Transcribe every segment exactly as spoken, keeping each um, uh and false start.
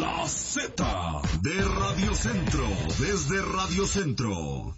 La Z de Radio Centro, desde Radio Centro.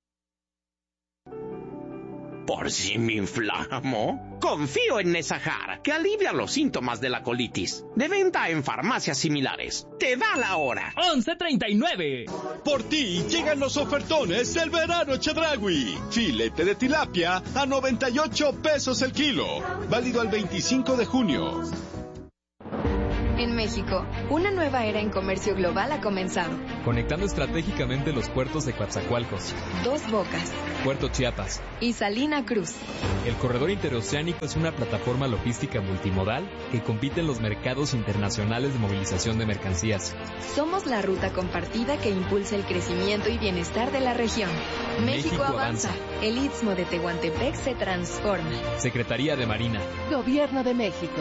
¿Por si me inflamo? Confío en Nesahar, que alivia los síntomas de la colitis. De venta en farmacias similares. Te da la hora. once treinta y nueve. Por ti llegan los ofertones del verano Chedraui. Filete de tilapia a noventa y ocho pesos el kilo. Válido al veinticinco de junio. En México, una nueva era en comercio global ha comenzado. Conectando estratégicamente los puertos de Coatzacoalcos, Dos Bocas, Puerto Chiapas y Salina Cruz. El corredor interoceánico es una plataforma logística multimodal que compite en los mercados internacionales de movilización de mercancías. Somos la ruta compartida que impulsa el crecimiento y bienestar de la región. México, México avanza. avanza. El Istmo de Tehuantepec se transforma. Secretaría de Marina. Gobierno de México.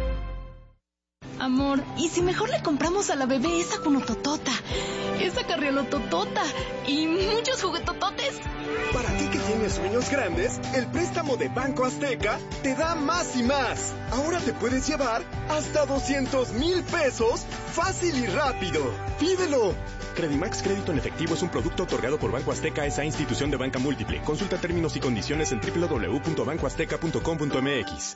Amor, ¿y si mejor le compramos a la bebé esa conototota, esa carriolototota y muchos juguetototes? Para ti que tienes sueños grandes, el préstamo de Banco Azteca te da más y más. Ahora te puedes llevar hasta doscientos mil pesos fácil y rápido. ¡Pídelo! Credimax Crédito en Efectivo es un producto otorgado por Banco Azteca, esa institución de banca múltiple. Consulta términos y condiciones en doble u doble u doble u punto banco azteca punto com punto m x.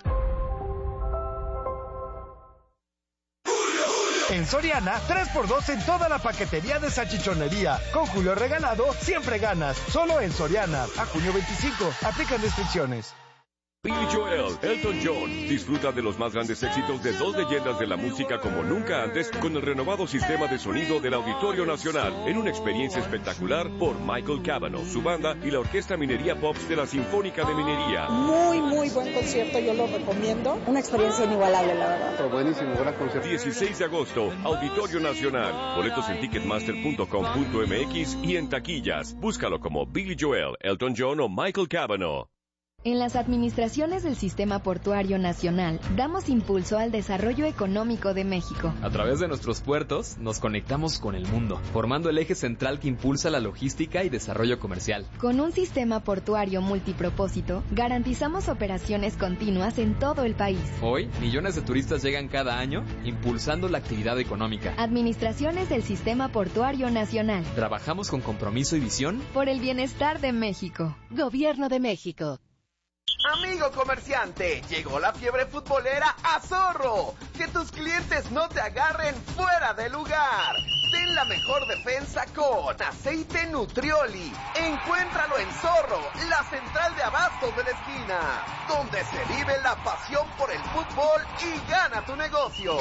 En Soriana, tres por dos en toda la paquetería de salchichonería. Con Julio Regalado, siempre ganas. Solo en Soriana. A junio veinticinco. Aplican restricciones. Billy Joel, Elton John, disfruta de los más grandes éxitos de dos leyendas de la música como nunca antes con el renovado sistema de sonido del Auditorio Nacional en una experiencia espectacular por Michael Cavanaugh, su banda y la Orquesta Minería Pops de la Sinfónica de Minería. Muy, muy buen concierto, yo lo recomiendo. Una experiencia inigualable, la verdad. Buenísimo, gran concierto. dieciséis de agosto, Auditorio Nacional. Boletos en ticketmaster punto com punto m x y en taquillas. Búscalo como Billy Joel, Elton John o Michael Cavanaugh. En las administraciones del Sistema Portuario Nacional, damos impulso al desarrollo económico de México. A través de nuestros puertos, nos conectamos con el mundo, formando el eje central que impulsa la logística y desarrollo comercial. Con un sistema portuario multipropósito, garantizamos operaciones continuas en todo el país. Hoy, millones de turistas llegan cada año, impulsando la actividad económica. Administraciones del Sistema Portuario Nacional. Trabajamos con compromiso y visión por el bienestar de México. Gobierno de México. Amigo comerciante, llegó la fiebre futbolera a Zorro. Que tus clientes no te agarren fuera de lugar. Ten la mejor defensa con aceite Nutrioli. Encuéntralo en Zorro, la central de abastos de la esquina, donde se vive la pasión por el fútbol y gana tu negocio.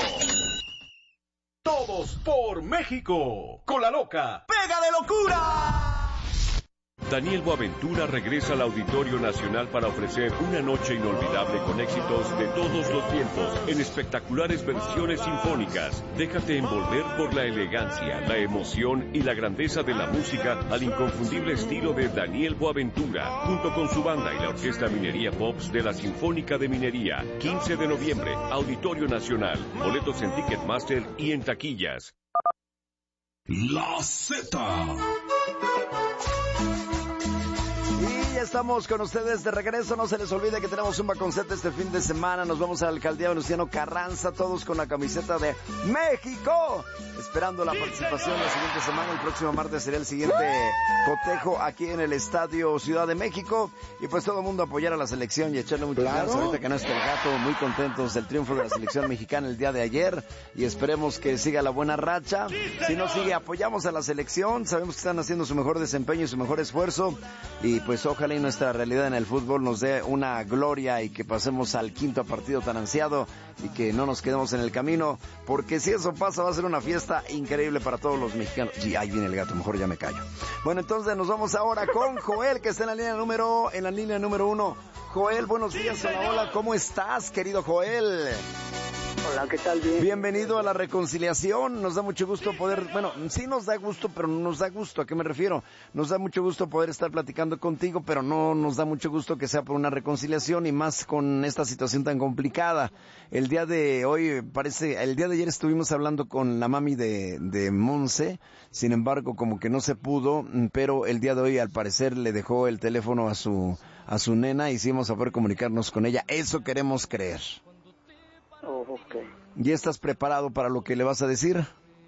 Todos por México. Con la loca. ¡Pega de locura! Daniel Boaventura regresa al Auditorio Nacional para ofrecer una noche inolvidable con éxitos de todos los tiempos en espectaculares versiones sinfónicas. Déjate envolver por la elegancia, la emoción y la grandeza de la música al inconfundible estilo de Daniel Boaventura, junto con su banda y la Orquesta Minería Pops de la Sinfónica de Minería. quince de noviembre, Auditorio Nacional. Boletos en Ticketmaster y en taquillas. La Z. Y ya estamos con ustedes de regreso. No se les olvide que tenemos un Baconcete este fin de semana. Nos vamos a la alcaldía Venustiano Carranza, todos con la camiseta de México. Esperando la participación la siguiente semana. El próximo martes será el siguiente cotejo aquí en el Estadio Ciudad de México. Y pues todo el mundo apoyar a la selección y echarle muchas ganas. Claro. Ahorita que no está el gato, muy contentos del triunfo de la selección mexicana el día de ayer. Y esperemos que siga la buena racha. Si no sigue, apoyamos a la selección. Sabemos que están haciendo su mejor desempeño y su mejor esfuerzo. Y pues ojalá y nuestra realidad en el fútbol nos dé una gloria y que pasemos al quinto partido tan ansiado y que no nos quedemos en el camino, porque si eso pasa va a ser una fiesta increíble para todos los mexicanos. Y ahí viene el gato, mejor ya me callo. Bueno, entonces nos vamos ahora con Joel, que está en la línea número, en la línea número uno. Joel, buenos días, hola, hola, ¿cómo estás, querido Joel? Hola, ¿qué tal? Bien. Bienvenido a la reconciliación. Nos da mucho gusto poder, bueno, sí nos da gusto, pero no nos da gusto. ¿A qué me refiero? Nos da mucho gusto poder estar platicando contigo, pero no nos da mucho gusto que sea por una reconciliación y más con esta situación tan complicada. El día de hoy parece, el día de ayer estuvimos hablando con la mami de, de Monse, sin embargo, como que no se pudo, pero el día de hoy al parecer le dejó el teléfono a su, a su nena y sí vamos a poder comunicarnos con ella. Eso queremos creer. Oh, okay. ¿Ya estás preparado para lo que le vas a decir?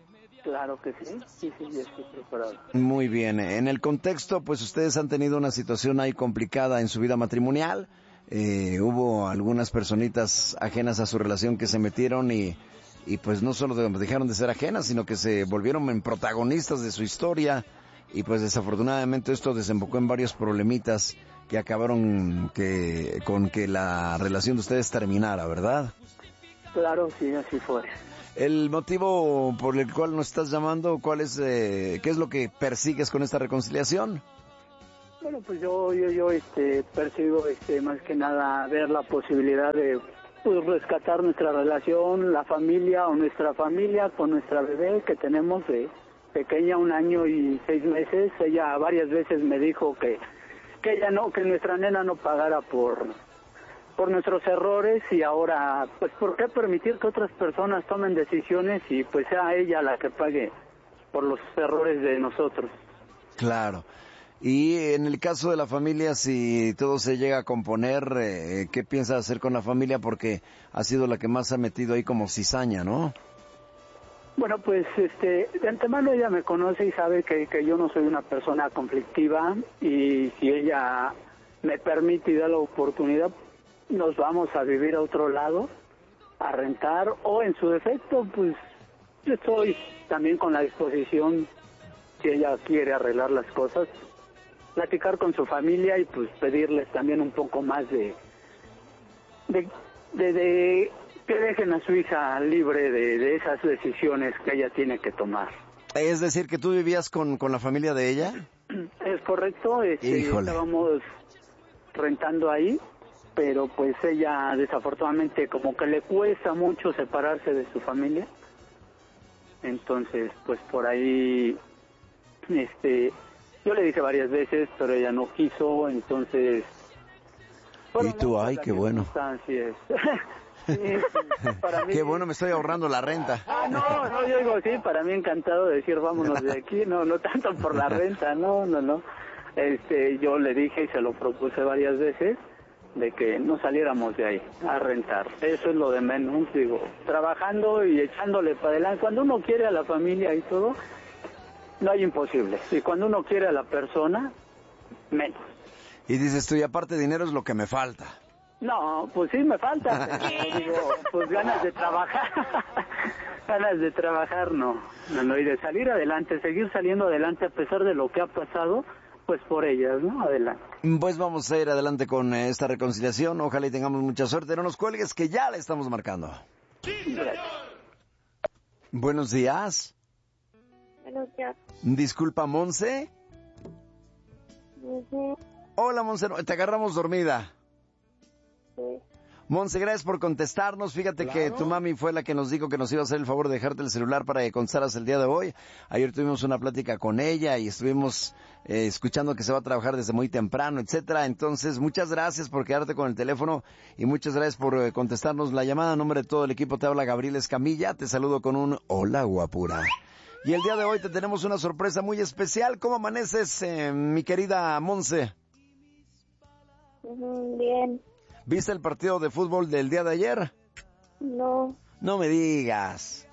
Claro que sí, sí, sí, yo estoy preparado. Muy bien, en el contexto, pues ustedes han tenido una situación ahí complicada en su vida matrimonial, eh, hubo algunas personitas ajenas a su relación que se metieron y, y pues no solo dejaron de ser ajenas, sino que se volvieron en protagonistas de su historia y pues desafortunadamente esto desembocó en varios problemitas que acabaron que con que la relación de ustedes terminara, ¿verdad? Claro, sí, así fue. El motivo por el cual nos estás llamando, ¿cuál es, eh, qué es lo que persigues con esta reconciliación? Bueno, pues yo, yo, yo, este, persigo, este, más que nada ver la posibilidad de, pues, rescatar nuestra relación, la familia o nuestra familia con nuestra bebé que tenemos de pequeña, un año y seis meses. Ella varias veces me dijo que, que ella no, que nuestra nena no pagara por por nuestros errores y ahora, pues, ¿por qué permitir que otras personas tomen decisiones y pues sea ella la que pague por los errores de nosotros? Claro. Y en el caso de la familia, si todo se llega a componer, eh, ¿qué piensa hacer con la familia? Porque ha sido la que más ha metido ahí como cizaña, ¿no? Bueno, pues, este, de antemano ella me conoce y sabe que, que yo no soy una persona conflictiva y si ella me permite y da la oportunidad, nos vamos a vivir a otro lado, a rentar, o en su defecto, pues yo estoy también con la disposición, si ella quiere arreglar las cosas, platicar con su familia y pues pedirles también un poco más de de, de, de que dejen a su hija libre de, de esas decisiones que ella tiene que tomar. Es decir, que tú vivías con, con la familia de ella. Es correcto, este, estábamos rentando ahí, pero pues ella desafortunadamente como que le cuesta mucho separarse de su familia. Entonces, pues por ahí, este, yo le dije varias veces, pero ella no quiso, entonces... Y tú, ay, qué bueno. Sí, para mí... Qué bueno, me estoy ahorrando la renta. Ah, no, no, yo digo, sí, para mí encantado de decir vámonos de aquí, no, no tanto por la renta, no, no, no. Este, yo le dije y se lo propuse varias veces, de que no saliéramos de ahí a rentar. Eso es lo de menos, digo, trabajando y echándole para adelante. Cuando uno quiere a la familia y todo, no hay imposible. Y cuando uno quiere a la persona, menos. Y dices tú, y aparte dinero es lo que me falta. No, pues sí me falta. Pero, digo, pues ganas de trabajar. ganas de trabajar, no. no. No, y de salir adelante, seguir saliendo adelante a pesar de lo que ha pasado, pues por ellas, ¿no? Adelante. Pues vamos a ir adelante con esta reconciliación. Ojalá y tengamos mucha suerte. No nos cuelgues, que ya le estamos marcando. Gracias. Buenos días. Buenos días. Disculpa, Monse. Uh-huh. Hola, Monse. Te agarramos dormida. Sí. Monse, gracias por contestarnos. Fíjate claro. que tu mami fue la que nos dijo que nos iba a hacer el favor de dejarte el celular para que contestaras el día de hoy. Ayer tuvimos una plática con ella y estuvimos eh, escuchando que se va a trabajar desde muy temprano, etcétera. Entonces, muchas gracias por quedarte con el teléfono y muchas gracias por eh, contestarnos la llamada. En nombre de todo el equipo te habla Gabriel Escamilla. Te saludo con un hola, guapura. Y el día de hoy te tenemos una sorpresa muy especial. ¿Cómo amaneces, eh, mi querida Monse? Uh-huh, bien. ¿Viste el partido de fútbol del día de ayer? No. No me digas.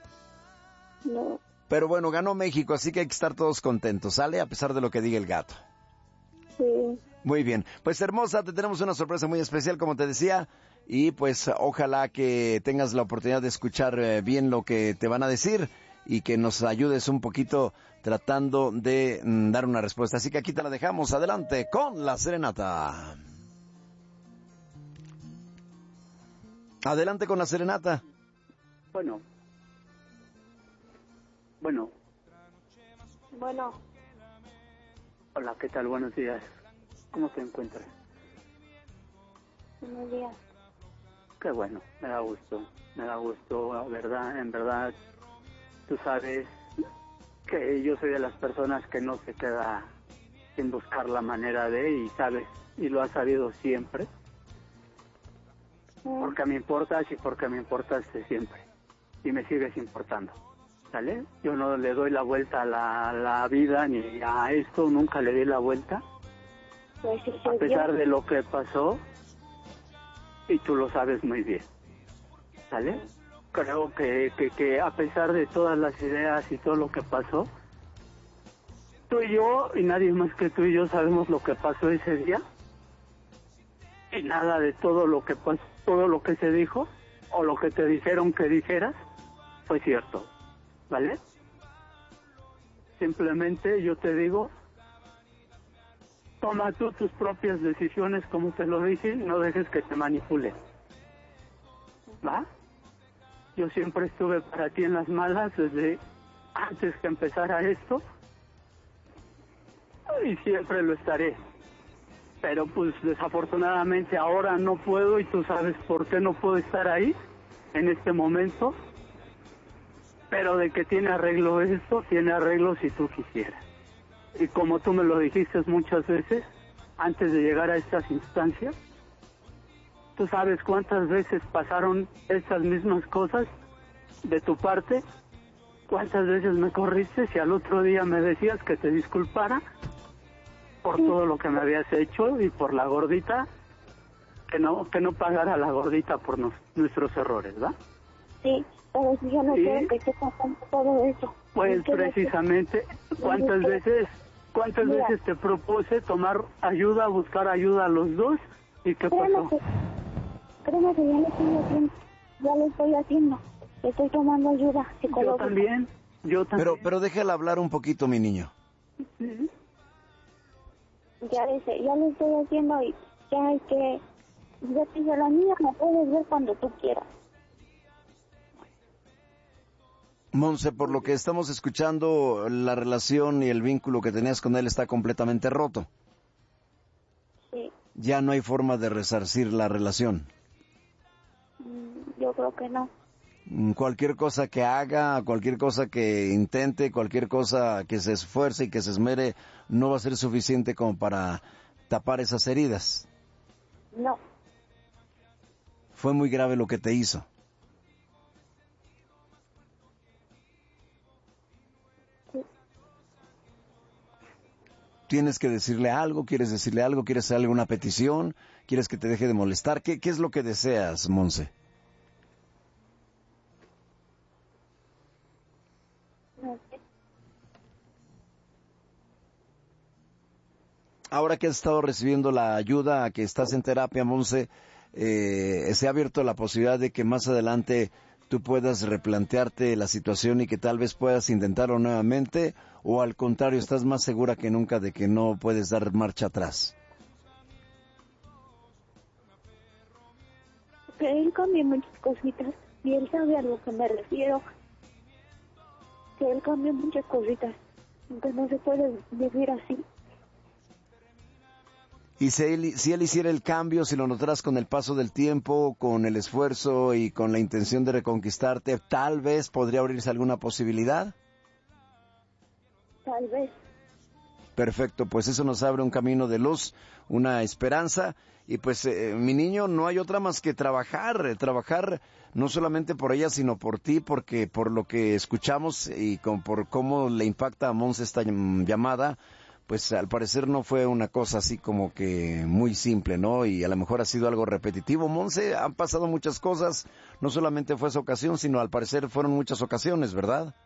No. Pero bueno, ganó México, así que hay que estar todos contentos, ¿sale? A pesar de lo que diga el gato. Sí. Muy bien. Pues hermosa, te tenemos una sorpresa muy especial, como te decía. Y pues ojalá que tengas la oportunidad de escuchar eh, bien lo que te van a decir y que nos ayudes un poquito tratando de mm, dar una respuesta. Así que aquí te la dejamos. Adelante con la serenata. Adelante con la serenata. Bueno. Bueno. Bueno. Hola, ¿qué tal? Buenos días. ¿Cómo te encuentras? Buenos días. Qué bueno, me da gusto. Me da gusto, la verdad, en verdad. Tú sabes que yo soy de las personas que no se queda sin buscar la manera de, y sabes, y lo has sabido siempre. Porque me importas y porque me importaste siempre. Y me sigues importando. ¿Sale? Yo no le doy la vuelta a la, la vida ni a esto, nunca le di la vuelta. Pues sí, a pesar bien. de lo que pasó, y tú lo sabes muy bien. ¿Sale? creo que, que, que a pesar de todas las ideas y todo lo que pasó, tú y yo, y nadie más que tú y yo sabemos lo que pasó ese día, y nada de todo lo que pasó, todo lo que se dijo, o lo que te dijeron que dijeras, fue cierto, ¿vale? Simplemente yo te digo, toma tú tus propias decisiones, como te lo dije, y no dejes que te manipulen, ¿va? Yo siempre estuve para ti en las malas desde antes que empezara esto, y siempre lo estaré. Pero pues desafortunadamente ahora no puedo, y tú sabes por qué no puedo estar ahí en este momento. Pero de que tiene arreglo esto, tiene arreglo si tú quisieras. Y como tú me lo dijiste muchas veces, antes de llegar a estas instancias, tú sabes cuántas veces pasaron estas mismas cosas de tu parte, cuántas veces me corriste y al otro día me decías que te disculpara por todo lo que me habías hecho y por la gordita, que no que no pagara la gordita por nos, nuestros errores, ¿va? Sí, pero si yo no quiero que esté pasando todo eso. Pues precisamente, ¿cuántas veces cuántas Mira. veces te propuse tomar ayuda, buscar ayuda a los dos? ¿Y qué Créeme pasó? que, créeme que ya lo estoy haciendo, ya lo estoy haciendo, estoy tomando ayuda psicológica. Yo también, yo también. Pero, pero déjala hablar un poquito, mi niño. Sí. Ya, dice, ya lo estoy haciendo y ya hay que... Ya te dice la niña, me puedes ver cuando tú quieras. Monse, por lo que estamos escuchando, la relación y el vínculo que tenías con él está completamente roto. Sí. Ya no hay forma de resarcir la relación. Mm, Yo creo que no. Mm, Cualquier cosa que haga, cualquier cosa que intente, cualquier cosa que se esfuerce y que se esmere, no va a ser suficiente como para tapar esas heridas. No. Fue muy grave lo que te hizo. ¿Tienes que decirle algo? ¿Quieres decirle algo? ¿Quieres hacerle una petición? ¿Quieres que te deje de molestar? ¿Qué, qué es lo que deseas, Monse? No sé. Ahora que has estado recibiendo la ayuda, que estás en terapia, Monse, eh, se ha abierto la posibilidad de que más adelante tú puedas replantearte la situación y que tal vez puedas intentarlo nuevamente, o al contrario, estás más segura que nunca de que no puedes dar marcha atrás. Que él cambie muchas cositas y él sabe a lo que me refiero. Que él cambie muchas cositas, aunque no se puede vivir así. Y si él, si él hiciera el cambio, si lo notaras con el paso del tiempo, con el esfuerzo y con la intención de reconquistarte, tal vez podría abrirse alguna posibilidad. Tal vez. Perfecto, pues eso nos abre un camino de luz, una esperanza, y pues eh, mi niño, no hay otra más que trabajar, eh, trabajar no solamente por ella, sino por ti, porque por lo que escuchamos y con, por cómo le impacta a Monse esta llamada, pues al parecer no fue una cosa así como que muy simple, ¿no? Y a lo mejor ha sido algo repetitivo. Monse, han pasado muchas cosas, no solamente fue esa ocasión, sino al parecer fueron muchas ocasiones, ¿verdad?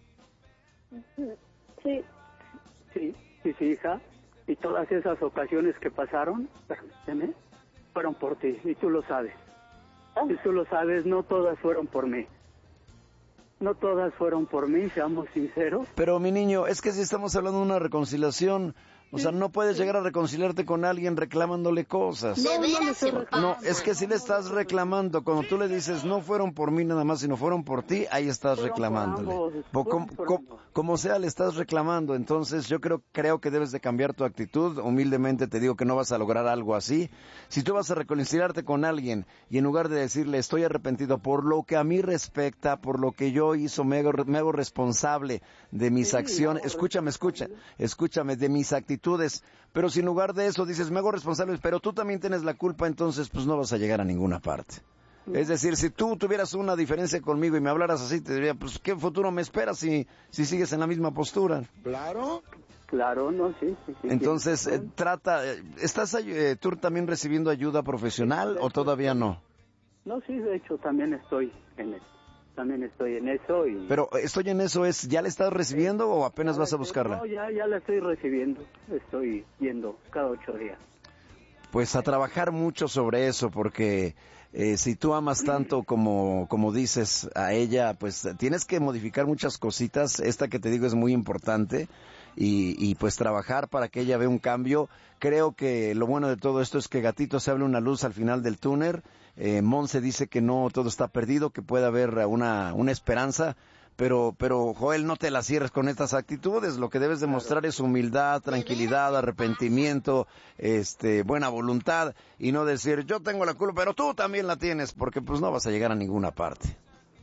Sí. Sí, sí, sí, hija. Y todas esas ocasiones que pasaron, permíteme, fueron por ti, y tú lo sabes. Y tú lo sabes, no todas fueron por mí. No todas fueron por mí, seamos sinceros. Pero mi niño, es que si estamos hablando de una reconciliación, o sea, no puedes llegar a reconciliarte con alguien reclamándole cosas. No, no le estoy reclamando. No, es que si le estás reclamando, cuando tú le dices, no fueron por mí nada más, sino fueron por ti, ahí estás Fueron por reclamándole. ambos, Po- fueron com- por com- ambos. como sea, le estás reclamando. Entonces, yo creo, creo que debes de cambiar tu actitud. Humildemente te digo que no vas a lograr algo así. Si tú vas a reconciliarte con alguien y en lugar de decirle, estoy arrepentido por lo que a mí respecta, por lo que yo hizo, me hago, me hago responsable de mis Sí, acciones. me hago Escúchame, escucha, escúchame, de mis actitudes. Pero si en lugar de eso dices, me hago responsable, pero tú también tienes la culpa, entonces pues no vas a llegar a ninguna parte. Es decir, si tú tuvieras una diferencia conmigo y me hablaras así, te diría, pues ¿qué futuro me esperas si, si sigues en la misma postura? Claro. Claro, no, sí. sí, sí Entonces, sí. eh, trata, eh, ¿estás eh, tú también recibiendo ayuda profesional o todavía no? No, sí, de hecho también estoy en eso. también estoy en eso y... Pero estoy en eso, es ¿ya la estás recibiendo o apenas vas a buscarla? No, ya, ya la estoy recibiendo, estoy yendo cada ocho días. Pues a trabajar mucho sobre eso, porque eh, si tú amas tanto como, como dices a ella, pues tienes que modificar muchas cositas. Esta que te digo es muy importante y, y pues trabajar para que ella vea un cambio. Creo que lo bueno de todo esto es que Gatito se abre una luz al final del túnel. Eh, Monse dice que no todo está perdido, que puede haber una, una esperanza. Pero, pero, Joel, no te la cierres con estas actitudes. Lo que debes demostrar es humildad, tranquilidad, arrepentimiento, este, buena voluntad y no decir, yo tengo la culpa, pero tú también la tienes, porque pues no vas a llegar a ninguna parte.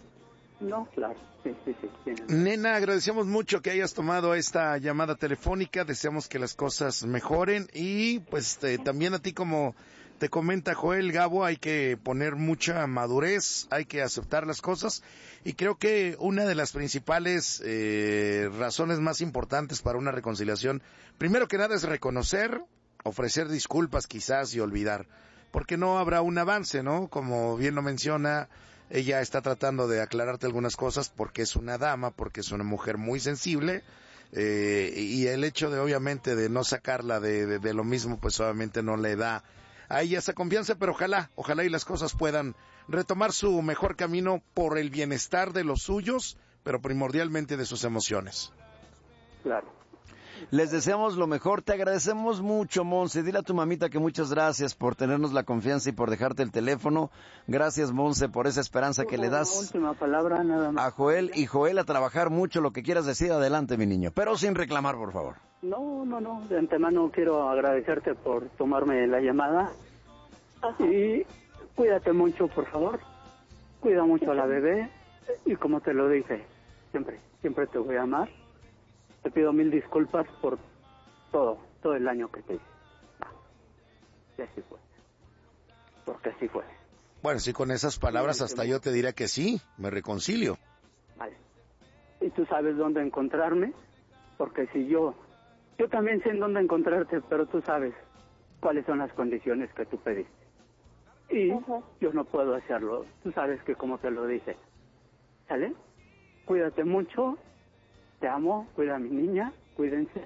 No, claro, sí, sí, sí. sí. Nena, agradecemos mucho que hayas tomado esta llamada telefónica, deseamos que las cosas mejoren y pues eh, también a ti como te comenta Joel, Gabo, hay que poner mucha madurez, hay que aceptar las cosas y creo que una de las principales eh, razones más importantes para una reconciliación, primero que nada es reconocer, ofrecer disculpas quizás y olvidar, porque no habrá un avance, ¿no? Como bien lo menciona, ella está tratando de aclararte algunas cosas porque es una dama, porque es una mujer muy sensible, eh, y el hecho de obviamente de no sacarla de, de, de lo mismo, pues obviamente no le da a ella esa confianza, pero ojalá, ojalá y las cosas puedan retomar su mejor camino por el bienestar de los suyos, pero primordialmente de sus emociones. Claro. Les deseamos lo mejor, te agradecemos mucho, Monse. Dile a tu mamita que muchas gracias por tenernos la confianza y por dejarte el teléfono. Gracias, Monse, por esa esperanza que le das. Última palabra, nada más. A Joel, y Joel a trabajar mucho, lo que quieras decir, adelante, mi niño, pero sin reclamar, por favor. No, no, no, de antemano quiero agradecerte por tomarme la llamada. Ajá. Y cuídate mucho, por favor. Cuida mucho a la bebé y como te lo dije, siempre, siempre te voy a amar. Te pido mil disculpas por todo, todo el daño que te hice. Y así fue. Porque así fue. Bueno, sí, con esas palabras hasta yo te diría que sí, me reconcilio. Vale. Y tú sabes dónde encontrarme, porque si yo, yo también sé en dónde encontrarte, pero tú sabes cuáles son las condiciones que tú pediste. Y uh-huh. yo no puedo hacerlo. Tú sabes que como te lo dije. ¿Sale? Cuídate mucho. Te amo, cuida a mi niña, cuídense.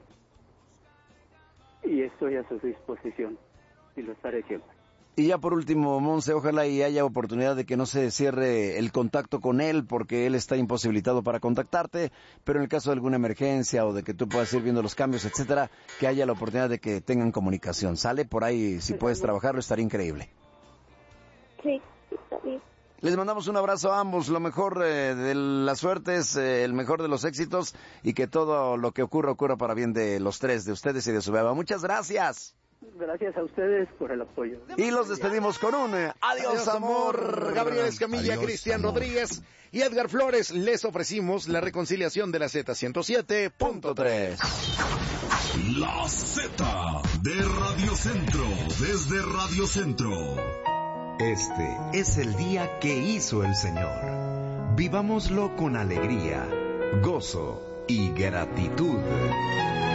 Y estoy a su disposición. Y lo estaré siempre. Y ya por último, Monse, ojalá y haya oportunidad de que no se cierre el contacto con él, porque él está imposibilitado para contactarte, pero en el caso de alguna emergencia o de que tú puedas ir viendo los cambios, etcétera, que haya la oportunidad de que tengan comunicación. ¿Sale? Por ahí, si puedes trabajarlo, estaría increíble. Sí, está bien. Les mandamos un abrazo a ambos, lo mejor eh, de las suertes, eh, el mejor de los éxitos y que todo lo que ocurra, ocurra para bien de los tres, de ustedes y de su beba. Muchas gracias. Gracias a ustedes por el apoyo. Y los despedimos con un eh, adiós, adiós amor. amor. Gabriel Escamilla, adiós, Cristian amor. Rodríguez y Edgar Flores les ofrecimos la reconciliación de la Z ciento siete punto tres. La Z de Radio Centro, desde Radio Centro. Este es el día que hizo el Señor. Vivámoslo con alegría, gozo y gratitud.